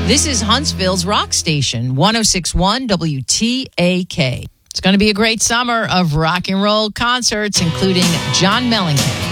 This is Huntsville's rock station, 106.1 WTAK. It's going to be a great summer of rock and roll concerts, including John Mellencamp.